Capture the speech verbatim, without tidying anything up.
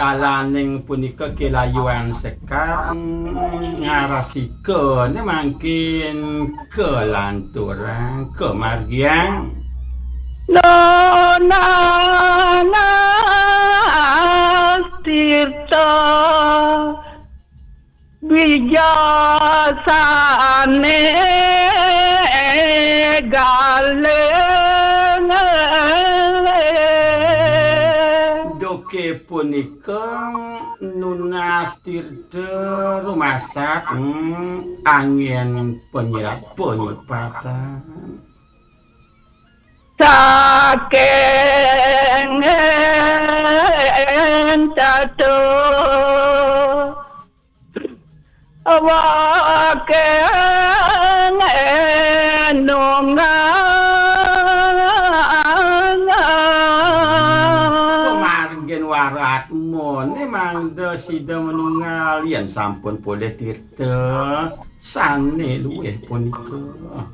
kalaning punika kelayuan sekar ngarasikeun mangkin kelanturan kemargian Nona tirta bijasane galeng doke punika nunas tirta rumasak hmm, angin penyirat penyipatan saking tatu waking nungang kemargen warat mon emang sida menunggal yen sampun boleh tirta sane luwih punika